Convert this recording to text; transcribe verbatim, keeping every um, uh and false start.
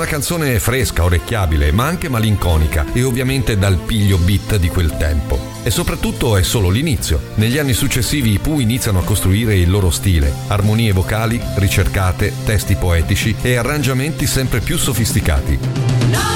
una canzone fresca, orecchiabile, ma anche malinconica e ovviamente dal piglio beat di quel tempo. E soprattutto è solo l'inizio. Negli anni successivi i Pooh iniziano a costruire il loro stile, armonie vocali ricercate, testi poetici e arrangiamenti sempre più sofisticati.